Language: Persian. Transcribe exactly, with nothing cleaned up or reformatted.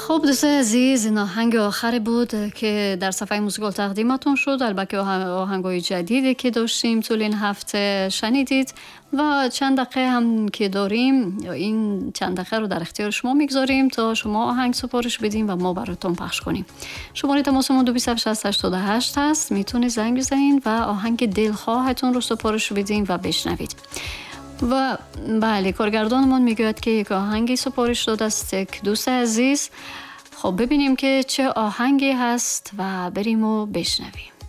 خب دوستای عزیز، این آهنگ آخری بود که در صفحه موسیقال تقدیمتون شد. البته آهنگای جدیدی که داشتیم طول این هفته شنیدید و چند دقیقه هم که داریم این چند دقیقه رو در اختیار شما میگذاریم تا شما آهنگ سفارش بدیم و ما براتون پخش کنیم. شماره تماسمون دو بیست و شصت هشتاد و هشت هست. میتونید زنگ بزنید و آهنگ دلخواهتون رو سفارش بدین و بشنوید. و بله، کارگردانمون میگوید که یک آهنگی سفارش داده است یک دوست عزیز. خب ببینیم که چه آهنگی هست و بریم و بشنویم.